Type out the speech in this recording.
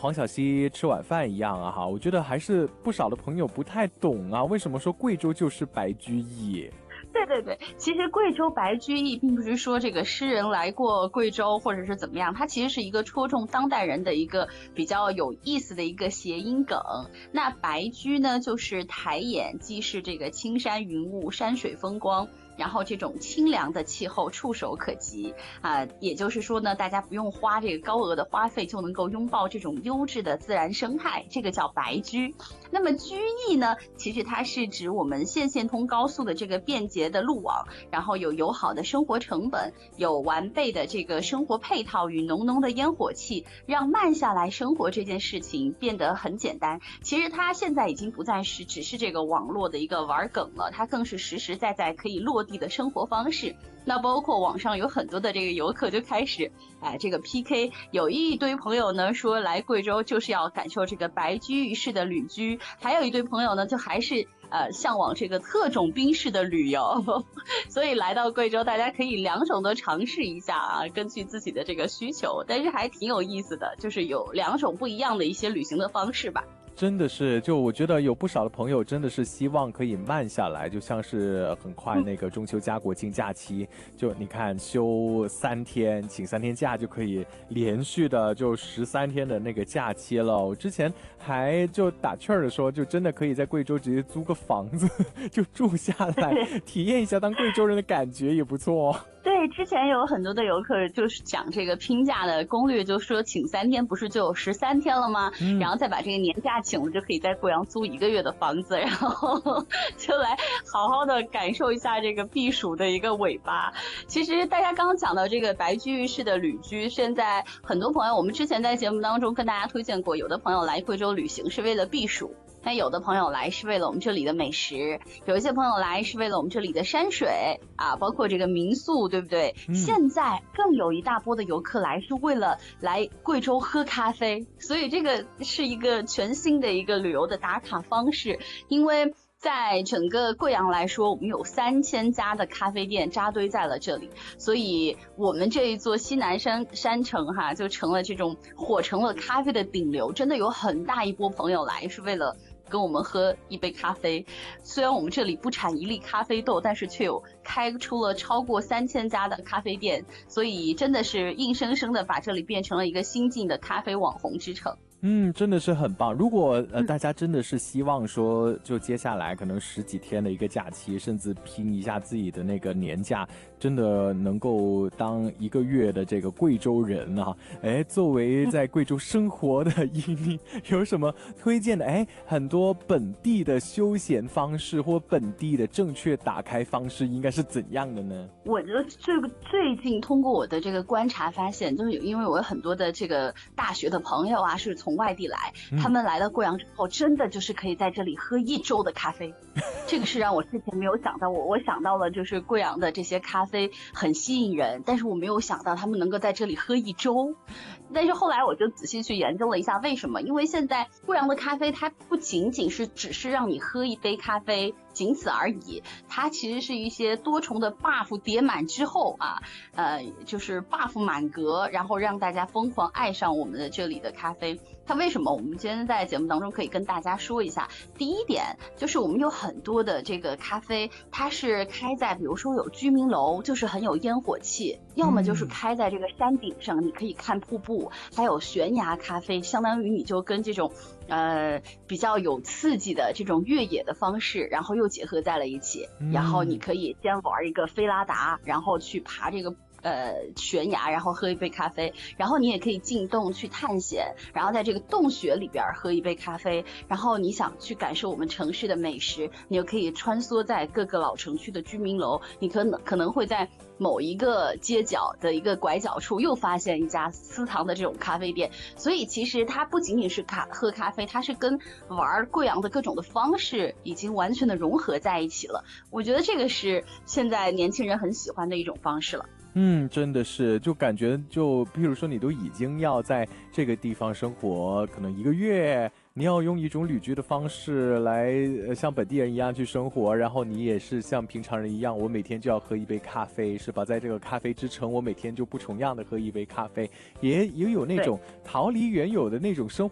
黄小溪吃晚饭一样啊哈，我觉得还是不少的朋友不太懂啊，为什么说贵州就是白居易？ 对对对，其实贵州白居易并不是说这个诗人来过贵州或者是怎么样，它其实是一个戳中当代人的一个比较有意思的一个谐音梗。那白居呢，就是抬眼即是这个青山云雾、山水风光。然后这种清凉的气候触手可及也就是说呢，大家不用花这个高额的花费就能够拥抱这种优质的自然生态，这个叫白居。那么居易呢，其实它是指我们线通高速的这个便捷的路网，然后有友好的生活成本，有完备的这个生活配套与浓浓的烟火气，让慢下来生活这件事情变得很简单。其实它现在已经不再是只是这个网络的一个玩梗了，它更是实实在在可以落地的生活方式。那包括网上有很多的这个游客就开始这个 PK， 有一堆朋友呢说来贵州就是要感受这个白居易式的旅居，还有一堆朋友呢就还是向往这个特种兵式的旅游所以来到贵州大家可以两种都尝试一下啊，根据自己的这个需求，但是还挺有意思的，就是有两种不一样的一些旅行的方式吧。 真的是，就我觉得有不少的朋友真的是希望可以慢下来，就像是很快那个中秋加国庆假期，就你看休3天，请3天假就可以连续的就13天的那个假期了。我之前还就打趣儿的说，就真的可以在贵州直接租个房子就住下来，体验一下当贵州人的感觉也不错。 对，之前有很多的游客就是讲这个拼假的攻略，就说请3天不是就有13天了吗？然后再把这个年假请了，就可以在贵阳租1个月的房子，然后就来好好的感受一下这个避暑的一个尾巴。其实大家刚刚讲到这个白居易式的旅居，现在很多朋友，我们之前在节目当中跟大家推荐过，有的朋友来贵州旅行是为了避暑，那有的朋友来是为了我们这里的美食，有一些朋友来是为了我们这里的山水包括这个民宿，对不对？现在更有一大波的游客来是为了来贵州喝咖啡，所以这个是一个全新的一个旅游的打卡方式。因为在整个贵阳来说，我们有3000家的咖啡店扎堆在了这里，所以我们这一座西南山城就成了这种火成了咖啡的顶流，真的有很大一波朋友来是为了跟我们喝一杯咖啡。虽然我们这里不产一粒咖啡豆，但是却有开出了超过3000家的咖啡店，所以真的是硬生生的把这里变成了一个新晋的咖啡网红之城。 真的是很棒。如果大家真的是希望说，就接下来可能10几天的一个假期，甚至拼一下自己的那个年假，真的能够当1个月的这个贵州人啊，作为在贵州生活的你有什么推荐的？很多本地的休闲方式或本地的正确打开方式应该是怎样的呢？ 我觉得最近通过我的这个观察发现，就是因为我有很多的这个大学的朋友是从外地来，他们来到贵阳之后，真的就是可以在这里喝1周的咖啡，这个是让我之前没有想到。我想到了就是贵阳的这些咖啡很吸引人，但是我没有想到他们能够在这里喝1周。但是后来我就仔细去研究了一下为什么，因为现在贵阳的咖啡它不仅仅是只是让你喝一杯咖啡仅此而已，它其实是一些多重的 buff 叠满之后就是 buff 满格，然后让大家疯狂爱上我们的这里的咖啡。它为什么我们今天在节目当中可以跟大家说一下。第一点就是我们有很多的这个咖啡，它是开在比如说有居民楼，就是很有烟火气，要么就是开在这个山顶上，你可以看瀑布，还有悬崖咖啡，相当于你就跟这种比较有刺激的这种越野的方式，然后又结合在了一起，然后你可以先玩一个菲拉达，然后去爬这个悬崖，然后喝一杯咖啡，然后你也可以进洞去探险，然后在这个洞穴里边喝一杯咖啡，然后你想去感受我们城市的美食，你又可以穿梭在各个老城区的居民楼，你可能会在某一个街角的一个拐角处又发现一家私藏的这种咖啡店。所以其实它不仅仅是喝咖啡，它是跟玩贵阳的各种的方式已经完全的融合在一起了。我觉得这个是现在年轻人很喜欢的一种方式了。 真的是，就感觉就比如说你都已经要在这个地方生活可能1个月，你要用一种旅居的方式来像本地人一样去生活，然后你也是像平常人一样，我每天就要喝一杯咖啡，是吧？在这个咖啡之城，我每天就不重样的喝一杯咖啡，也有那种逃离原有的那种生